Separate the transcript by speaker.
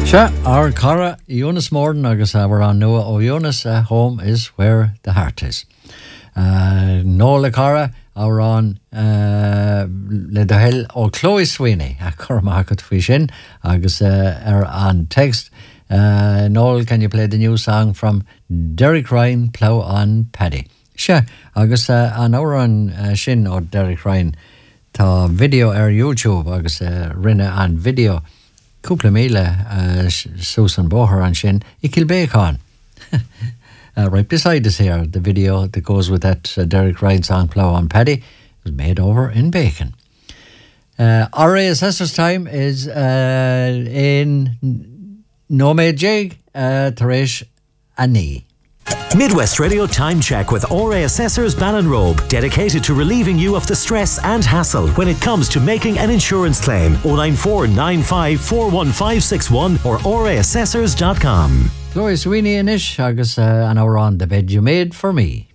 Speaker 1: Sure, our Cara, Eunice Morden, agus we're on Noah O Eunice, home is where the heart is. Nola Cara, our on Le Dahel O Chloe Sweeney, a Cormacut Fishin, agus on text. Noel, can you play the new song from Derek Ryan, Plough on Paddy? Sure, agus an our on Shin or Derek Ryan, ta video YouTube, agus rinne on video. Cúpla míle Susan Boher and Shin I Kilbacon. Right beside us here, the video that goes with that Derek Ryan song Plough on Paddy was made over in Bacon. Our assessor's time is in Nomad Jig, Taresh Ani.
Speaker 2: Midwest Radio Time Check with RA Assessors Ballinrobe, dedicated to relieving you of the stress and hassle when it comes to making an insurance claim. 09495415561 or raassessors.com.
Speaker 1: Chloe Sweeney and Ish, agus an hour on the bed you made for me.